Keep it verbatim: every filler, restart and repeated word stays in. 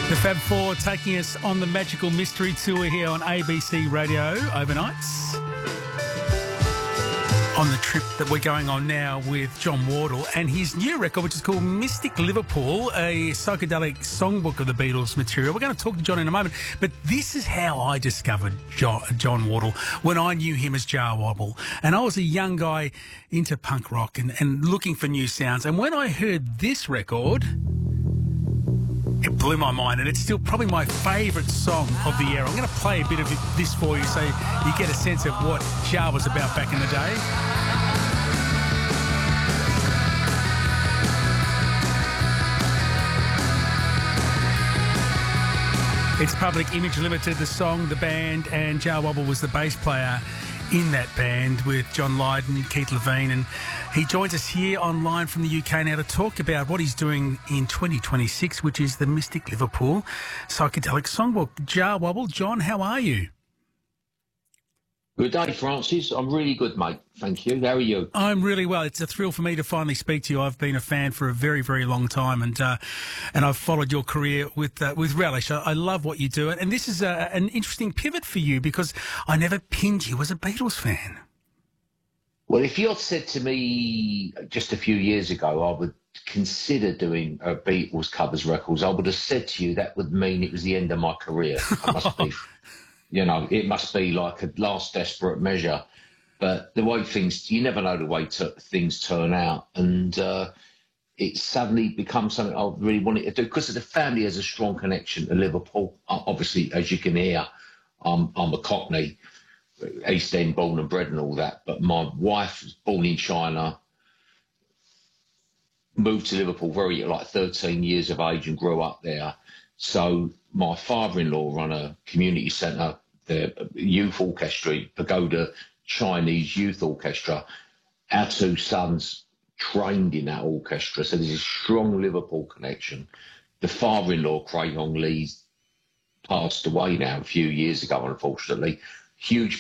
The Fab Four taking us on the magical mystery tour here on A B C Radio overnights. On the trip that we're going on now with John Wardle and his new record, which is called Mystic Liverpool, a psychedelic songbook of the Beatles material. We're going to talk to John in a moment, but this is how I discovered John, John Wardle when I knew him as Jar Wobble. And I was a young guy into punk rock and, and looking for new sounds. And when I heard this record, it blew my mind, and it's still probably my favourite song of the era. I'm going to play a bit of this for you so you get a sense of what Jar was about back in the day. It's Public Image Limited, the song, the band, and Jar Wobble was the bass player in that band with John Lydon, Keith Levine, and he joins us here online from the U K now to talk about what he's doing in twenty twenty-six, which is the Mystic Liverpool Psychedelic Songbook. Jar Wobble, John, how are you? Good day, Francis. I'm really good, mate. Thank you. How are you? I'm really well. It's a thrill for me to finally speak to you. I've been a fan for a very, very long time, and uh, and I've followed your career with uh, with relish. I, I love what you do, and this is a, an interesting pivot for you because I never pinned you as a Beatles fan. Well, if you had said to me just a few years ago I would consider doing a Beatles covers records, I would have said to you that would mean it was the end of my career. I must be. You know, it must be like a last desperate measure. But the way things, you never know the way t- things turn out. And uh, it suddenly becomes something I really wanted to do because the family has a strong connection to Liverpool. Obviously, as you can hear, I'm, I'm a Cockney, East End born and bred and all that. But my wife was born in China, moved to Liverpool very like thirteen years of age and grew up there. So my father-in-law run a community centre, the youth orchestra, Pagoda Chinese Youth Orchestra. Our two sons trained in that orchestra, so there's a strong Liverpool connection. The father-in-law, Craig Hong Lee, passed away now a few years ago, unfortunately. Huge